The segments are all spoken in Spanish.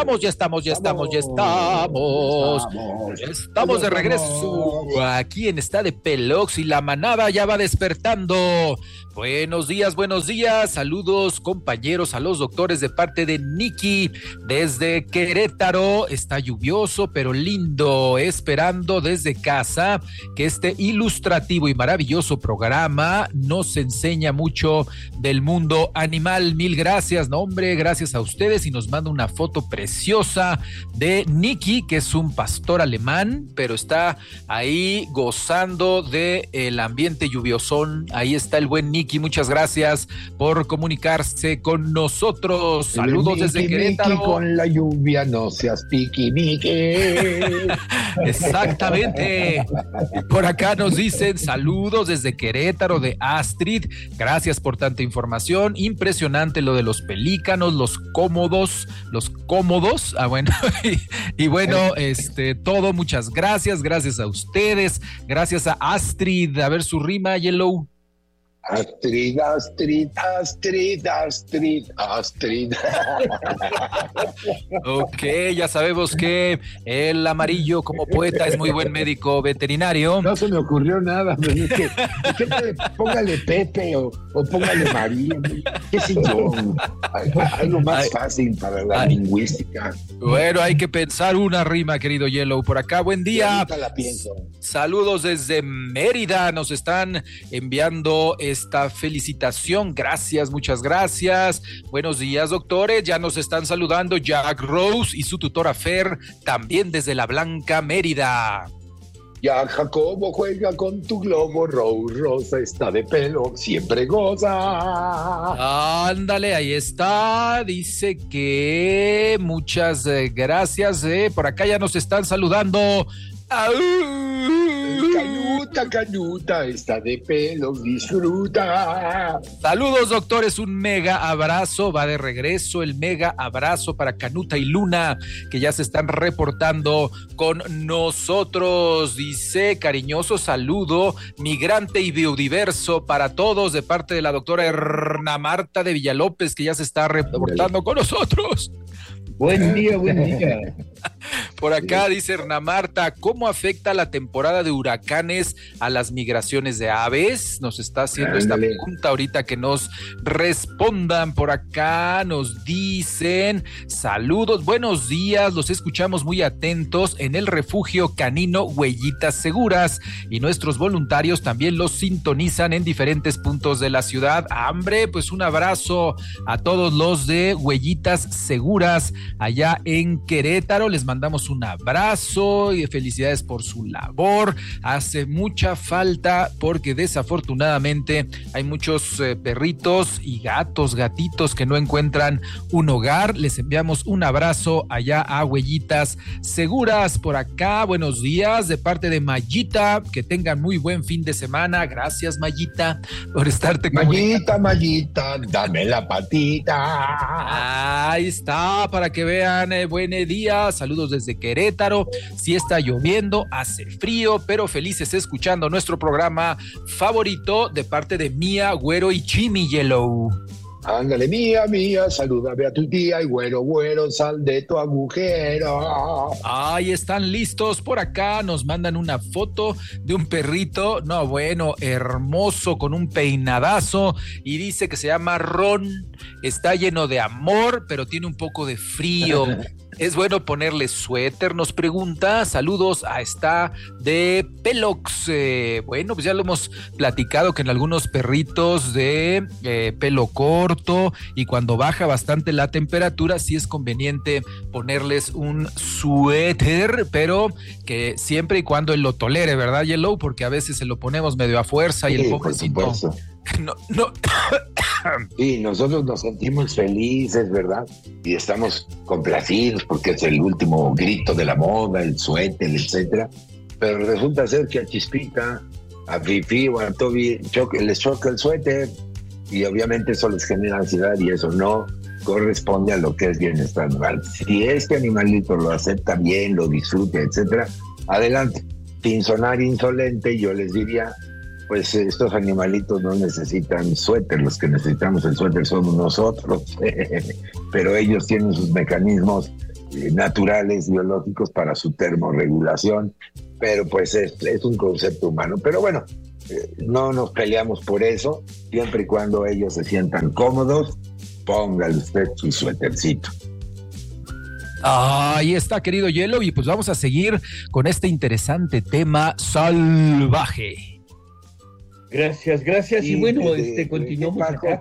Estamos de regreso aquí en Está de Pelox y la manada ya va despertando. Buenos días, saludos compañeros a los doctores de parte de Nikki desde Querétaro. Está lluvioso pero lindo, esperando desde casa que este ilustrativo y maravilloso programa nos enseña mucho del mundo animal. Mil gracias, no hombre, gracias a ustedes, y nos manda una foto preciosa de Nikki, que es un pastor alemán, pero está ahí gozando del ambiente lluviosón. Ahí está el buen Nikki. Muchas gracias por comunicarse con nosotros. Saludos desde Querétaro. Miki, con la lluvia no seas piqui, Miki. Exactamente. Por acá nos dicen saludos desde Querétaro de Astrid. Gracias por tanta información. Impresionante lo de los pelícanos, los cómodos. Ah, bueno. y bueno, todo. Muchas gracias. Gracias a ustedes. Gracias a Astrid. A ver su rima, Yellow. Astrid. Ok, ya sabemos que el amarillo como poeta es muy buen médico veterinario. No se me ocurrió nada, pero es que póngale Pepe o póngale María, qué sé yo, algo más fácil para la lingüística. Bueno, hay que pensar una rima, querido Yellow. Por acá, buen día. Ahorita la pienso. Saludos desde Mérida, nos están enviando esta felicitación. Gracias, muchas gracias. Buenos días, doctores. Ya nos están saludando Jack Rose y su tutora Fer, también desde la Blanca Mérida. Ya Jacobo juega con tu globo, Rosa está de pelo, siempre goza. Ándale, ahí está. Dice que muchas gracias. Por acá ya nos están saludando. Cañuta, está de pelos, disfruta. Saludos, doctores, un mega abrazo, va de regreso el mega abrazo para Canuta y Luna, que ya se están reportando con nosotros. Dice, cariñoso saludo, migrante y biodiverso para todos, de parte de la doctora Erna Marta de Villalópez, que ya se está reportando con nosotros. Buen día. Por acá dice Erna Marta, ¿cómo afecta la temporada de huracanes a las migraciones de aves? Nos está haciendo esta pregunta ahorita, que nos respondan. Por acá nos dicen, saludos, buenos días, los escuchamos muy atentos en el refugio canino Huellitas Seguras, y nuestros voluntarios también los sintonizan en diferentes puntos de la ciudad. Hombre, pues un abrazo a todos los de Huellitas Seguras allá en Querétaro. Les mandamos un abrazo y felicidades por su labor. Hace mucha falta porque desafortunadamente hay muchos perritos y gatitos que no encuentran un hogar. Les enviamos un abrazo allá a Huellitas Seguras. Por acá, buenos días de parte de Mayita, que tengan muy buen fin de semana. Gracias, Mayita, por estarte comunicando. Mayita, dame la patita. Ahí está, para que vean. Buen día, saludos desde Querétaro. Sí está lloviendo, hace frío, pero felices escuchando nuestro programa favorito, de parte de Mía, Güero y Jimmy Yellow. Ándale, Mía, salúdame a tu tía y güero, sal de tu agujero. Ahí están listos. Por acá nos mandan una foto de un perrito, no, bueno, hermoso, con un peinadazo, y dice que se llama Ron. Está lleno de amor, pero tiene un poco de frío. ¿Es bueno ponerle suéter?, nos pregunta. Saludos a esta de Pelox. Bueno, pues ya lo hemos platicado, que en algunos perritos de pelo corto y cuando baja bastante la temperatura, sí es conveniente ponerles un suéter, pero que siempre y cuando él lo tolere, ¿verdad, Yellow? Porque a veces se lo ponemos medio a fuerza y el pobrecito no. Sí, nosotros nos sentimos felices, ¿verdad? Y estamos complacidos porque es el último grito de la moda, el suéter, etcétera. Pero resulta ser que a Chispita, a Fifi o a Toby les choca el suéter, y obviamente eso les genera ansiedad, y eso no corresponde a lo que es bienestar animal. Si este animalito lo acepta bien, lo disfruta, etcétera, adelante. Sin sonar insolente, yo les diría, pues estos animalitos no necesitan suéter, los que necesitamos el suéter somos nosotros, pero ellos tienen sus mecanismos naturales, biológicos para su termorregulación, pero pues es un concepto humano. Pero bueno, no nos peleamos por eso, siempre y cuando ellos se sientan cómodos, póngale usted su suétercito. Ahí está, querido Hielo, y pues vamos a seguir con este interesante tema salvaje. Gracias. Y bueno, continuamos acá.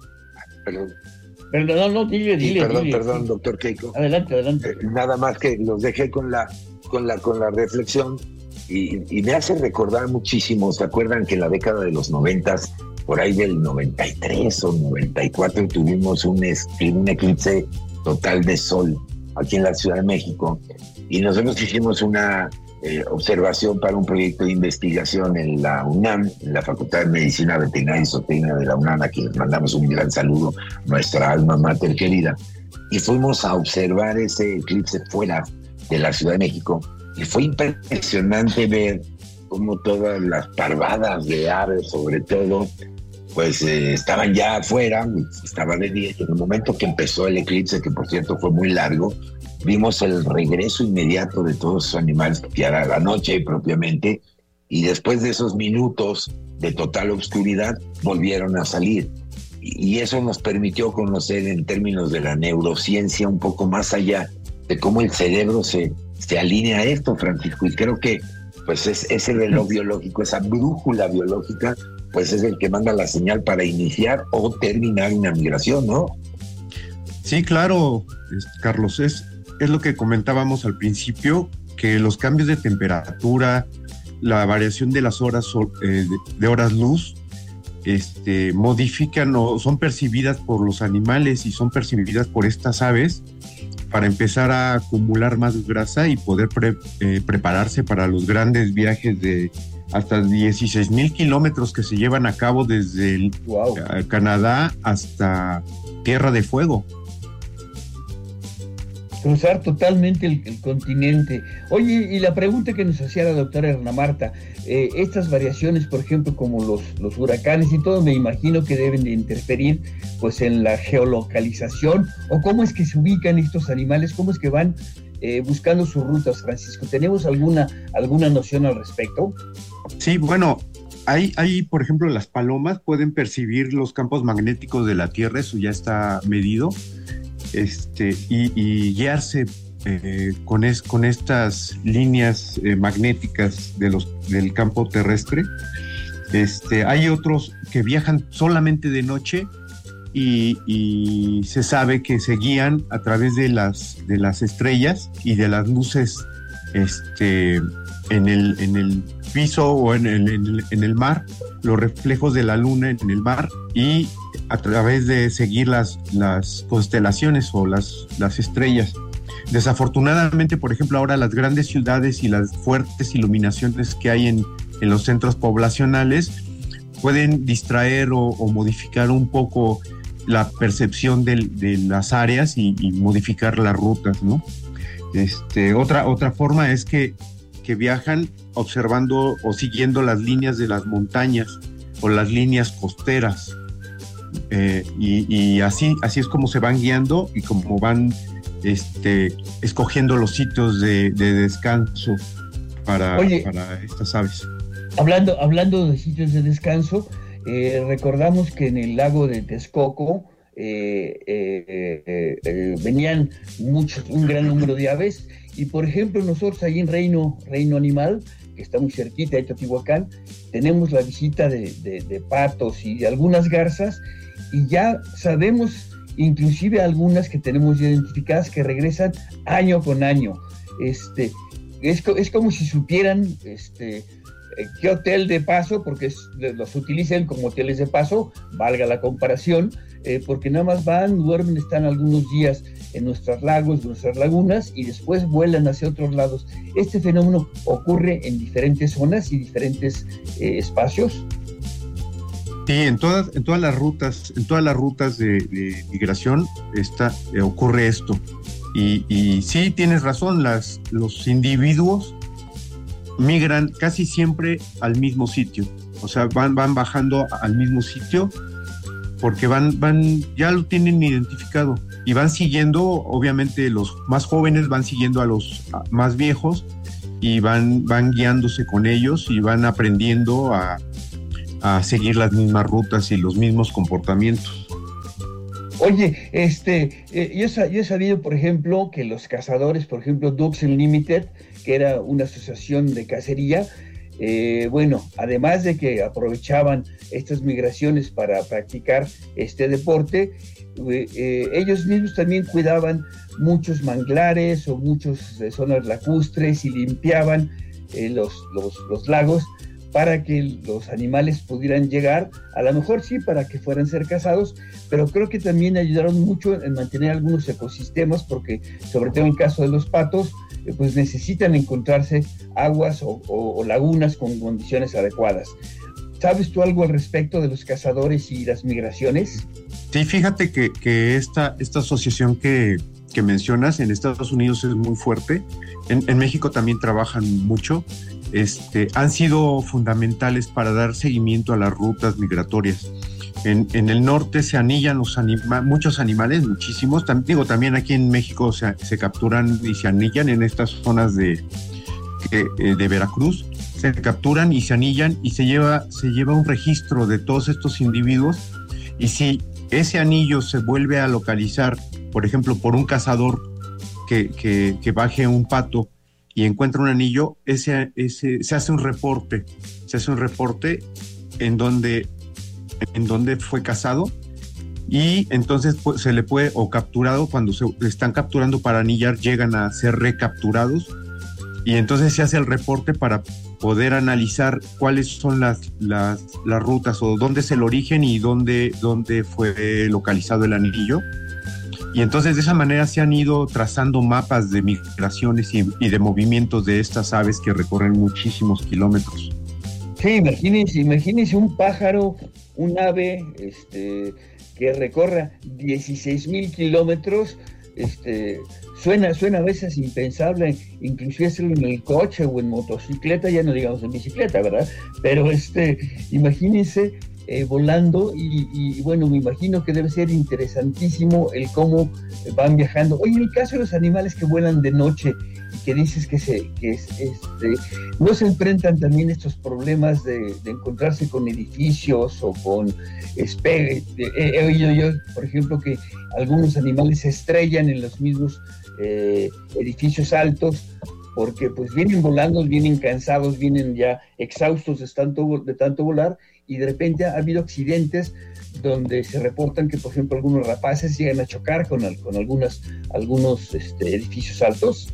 Perdón, dile. Perdón, doctor Keiko. Adelante. Nada más que los dejé con la reflexión y me hace recordar muchísimo. ¿Se acuerdan que en la década de los 90, por ahí del 93 o 94, tuvimos un eclipse total de sol aquí en la Ciudad de México? Y nosotros hicimos una observación para un proyecto de investigación en la UNAM, en la Facultad de Medicina Veterinaria y Zootecnia de la UNAM, a quien les mandamos un gran saludo, nuestra alma mater querida. Y fuimos a observar ese eclipse fuera de la Ciudad de México, y fue impresionante ver cómo todas las parvadas de aves, sobre todo, pues estaban ya afuera, estaba de día, y en el momento que empezó el eclipse, que por cierto fue muy largo, vimos el regreso inmediato de todos esos animales, ya era la noche propiamente, y después de esos minutos de total oscuridad, volvieron a salir. Y eso nos permitió conocer en términos de la neurociencia un poco más allá de cómo el cerebro se alinea a esto, Francisco, y creo que pues ese reloj biológico, esa brújula biológica, pues es el que manda la señal para iniciar o terminar una migración, ¿no? Sí, claro, Carlos, es lo que comentábamos al principio, que los cambios de temperatura, la variación de las horas de horas luz, modifican o son percibidas por los animales y son percibidas por estas aves para empezar a acumular más grasa y poder prepararse para los grandes viajes de hasta 16,000 kilómetros que se llevan a cabo desde Canadá hasta Tierra de Fuego. Cruzar totalmente el continente. Oye, y la pregunta que nos hacía la doctora Erna Marta, estas variaciones, por ejemplo, como los huracanes y todo, me imagino que deben de interferir pues en la geolocalización, o cómo es que se ubican estos animales, cómo es que van buscando sus rutas, Francisco. ¿Tenemos alguna noción al respecto? Sí, bueno, hay, por ejemplo, las palomas pueden percibir los campos magnéticos de la Tierra, eso ya está medido, y guiarse con estas líneas magnéticas del campo terrestre. Hay otros que viajan solamente de noche y se sabe que se guían a través de las estrellas y de las luces en el piso o en el mar, los reflejos de la luna en el mar, y a través de seguir las constelaciones o las estrellas. Desafortunadamente, por ejemplo, ahora las grandes ciudades y las fuertes iluminaciones que hay en los centros poblacionales pueden distraer o modificar un poco la percepción de las áreas y modificar las rutas, ¿no? Otra forma es que viajan observando o siguiendo las líneas de las montañas o las líneas costeras, y así es como se van guiando y como van escogiendo los sitios de descanso para estas aves. Hablando de sitios de descanso, recordamos que en el lago de Texcoco venían un gran número de aves, y por ejemplo nosotros ahí en Reino Animal, que está muy cerquita de Teotihuacán, tenemos la visita de patos y de algunas garzas, y ya sabemos inclusive algunas que tenemos identificadas que regresan año con año. Es como si supieran qué hotel de paso, porque los utilizan como hoteles de paso, valga la comparación, porque nada más van, duermen, están algunos días en nuestros lagos, nuestras lagunas, y después vuelan hacia otros lados. Este fenómeno ocurre en diferentes zonas y diferentes espacios. Sí, en todas las rutas de migración ocurre esto. Y sí, tienes razón, los individuos migran casi siempre al mismo sitio. O sea, van bajando al mismo sitio porque ya lo tienen identificado. y van siguiendo, obviamente los más jóvenes van siguiendo a los más viejos y van guiándose con ellos y van aprendiendo a seguir las mismas rutas y los mismos comportamientos. Oye, yo he sabido, por ejemplo, que los cazadores, por ejemplo, Ducks Unlimited, que era una asociación de cacería, además de que aprovechaban estas migraciones para practicar este deporte, ellos mismos también cuidaban muchos manglares o muchas zonas lacustres y limpiaban los lagos para que los animales pudieran llegar, a lo mejor sí para que fueran ser cazados, pero creo que también ayudaron mucho en mantener algunos ecosistemas, porque sobre todo en el caso de los patos, pues necesitan encontrarse aguas o lagunas con condiciones adecuadas. ¿Sabes tú algo al respecto de los cazadores y las migraciones? Sí, fíjate que esta asociación que mencionas en Estados Unidos es muy fuerte. En México también trabajan mucho. Han sido fundamentales para dar seguimiento a las rutas migratorias. En el norte se anillan muchos animales, muchísimos. También aquí en México se capturan y se anillan en estas zonas de Veracruz. Se capturan y se anillan y se lleva un registro de todos estos individuos, y si ese anillo se vuelve a localizar, por ejemplo, por un cazador que baje un pato y encuentra un anillo, se hace un reporte en donde fue cazado, y entonces se le puede, o capturado, cuando se están capturando para anillar, llegan a ser recapturados, y entonces se hace el reporte para poder analizar cuáles son las rutas, o dónde es el origen y dónde fue localizado el anillo. Y entonces de esa manera se han ido trazando mapas de migraciones y de movimientos de estas aves que recorren muchísimos kilómetros. Sí, imagínense un pájaro, un ave que recorra 16,000 kilómetros. Suena a veces impensable, inclusive hacerlo en el coche o en motocicleta, ya no digamos en bicicleta, ¿verdad? Pero imagínense volando y bueno, me imagino que debe ser interesantísimo el cómo van viajando. Oye, en el caso de los animales que vuelan de noche y que dices no se enfrentan también estos problemas de encontrarse con edificios o con he oído yo, por ejemplo, que algunos animales se estrellan en los mismos edificios altos, porque pues vienen volando, vienen cansados, vienen ya exhaustos de tanto volar, y de repente ha habido accidentes donde se reportan que, por ejemplo, algunos rapaces llegan a chocar con algunos edificios altos.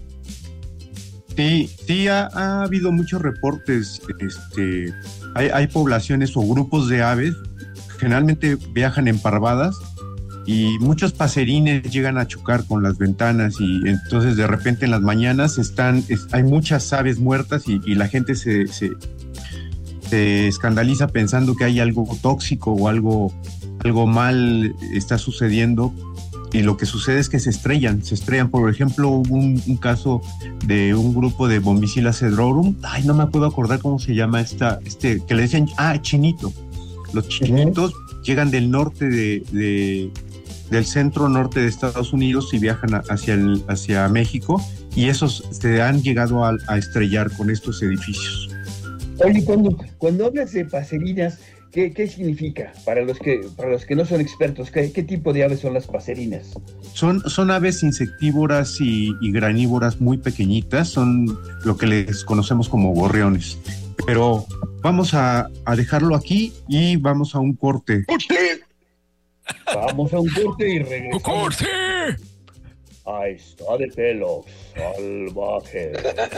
Sí, ha habido muchos reportes. Hay poblaciones o grupos de aves, generalmente viajan en parvadas, y muchos paserines llegan a chocar con las ventanas, y entonces de repente en las mañanas hay muchas aves muertas, y la gente se escandaliza pensando que hay algo tóxico o algo mal está sucediendo, y lo que sucede es que se estrellan. Por ejemplo, hubo un caso de un grupo de Bombycilla cedrorum, no me puedo acordar cómo se llama que le decían chinito. Los chinitos llegan del norte del centro norte de Estados Unidos y viajan hacia México, y esos se han llegado a estrellar con estos edificios. Oye, cuando hablas de paserinas, ¿qué significa para los que no son expertos? ¿Qué tipo de aves son las paserinas? Son aves insectívoras y granívoras muy pequeñitas, son lo que les conocemos como gorriones. Pero vamos a dejarlo aquí y vamos a un corte. Vamos a un corte y regresamos. ¡Corte! Ahí está de pelo salvaje.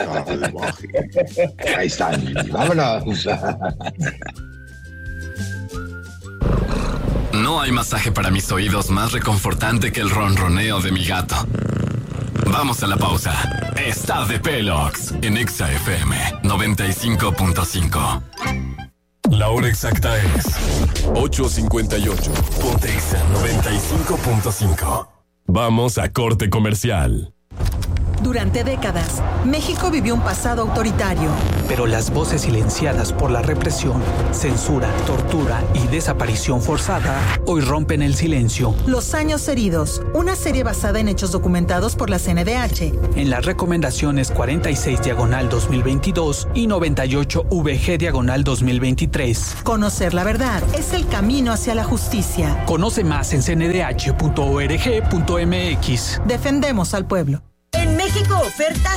Ahí están, vámonos. No hay masaje para mis oídos más reconfortante que el ronroneo de mi gato. Vamos a la pausa. Está de Pelox en Exa FM 95.5. La hora exacta es 8:58. Ponte Exa 95.5. Vamos a corte comercial. Durante décadas, México vivió un pasado autoritario. Pero las voces silenciadas por la represión, censura, tortura y desaparición forzada hoy rompen el silencio. Los años heridos, una serie basada en hechos documentados por la CNDH. En las recomendaciones 46/2022 y 98/VG/2023. Conocer la verdad es el camino hacia la justicia. Conoce más en cndh.org.mx. Defendemos al pueblo. En México, ofertas